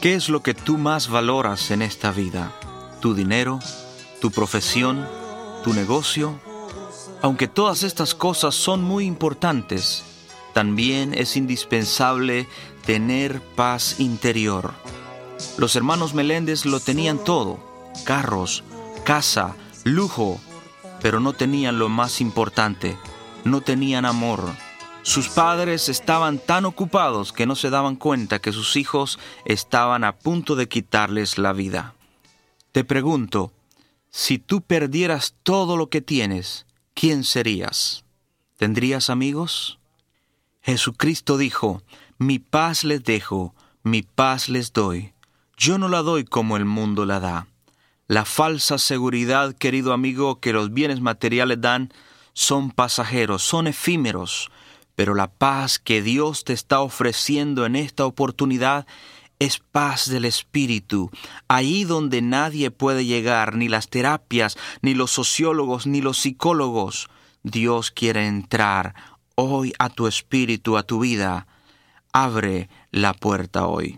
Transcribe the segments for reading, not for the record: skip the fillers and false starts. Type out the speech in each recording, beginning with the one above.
¿Qué es lo que tú más valoras en esta vida? ¿Tu dinero? ¿Tu profesión? ¿Tu negocio? Aunque todas estas cosas son muy importantes, también es indispensable tener paz interior. Los hermanos Meléndez lo tenían todo: carros, casa, lujo, pero no tenían lo más importante: no tenían amor. Sus padres estaban tan ocupados que no se daban cuenta que sus hijos estaban a punto de quitarles la vida. Te pregunto, si tú perdieras todo lo que tienes, ¿quién serías? ¿Tendrías amigos? Jesucristo dijo: mi paz les dejo, mi paz les doy. Yo no la doy como el mundo la da. La falsa seguridad, querido amigo, que los bienes materiales dan, son pasajeros, son efímeros. Pero la paz que Dios te está ofreciendo en esta oportunidad es paz del espíritu, ahí donde nadie puede llegar, ni las terapias, ni los sociólogos, ni los psicólogos. Dios quiere entrar hoy a tu espíritu, a tu vida. Abre la puerta hoy.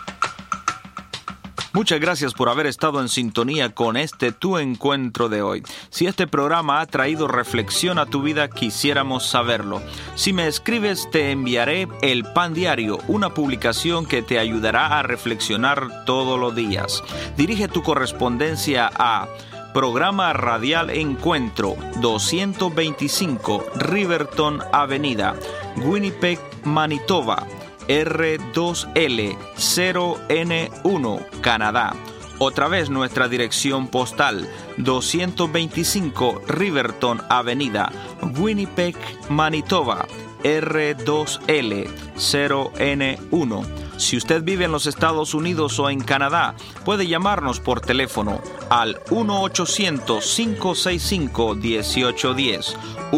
Muchas gracias por haber estado en sintonía con Tu Encuentro de hoy. Si este programa ha traído reflexión a tu vida, quisiéramos saberlo. Si me escribes, te enviaré el Pan Diario, una publicación que te ayudará a reflexionar todos los días. Dirige tu correspondencia a Programa Radial Encuentro, 225 Riverton Avenida, Winnipeg, Manitoba, R2L0N1, Canadá. Otra vez nuestra dirección postal: 225 Riverton Avenida, Winnipeg, Manitoba, R2L0N1. Si usted vive en los Estados Unidos o en Canadá, puede llamarnos por teléfono al 1-800-565-1810,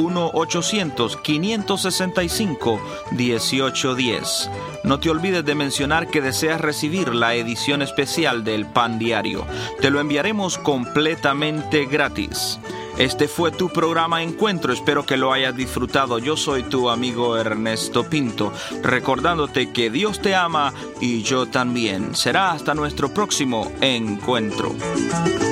1-800-565-1810. No te olvides de mencionar que deseas recibir la edición especial del Pan Diario. Te lo enviaremos completamente gratis. Este fue tu programa Encuentro, espero que lo hayas disfrutado. Yo soy tu amigo Ernesto Pinto, recordándote que Dios te ama y yo también. Será hasta nuestro próximo encuentro.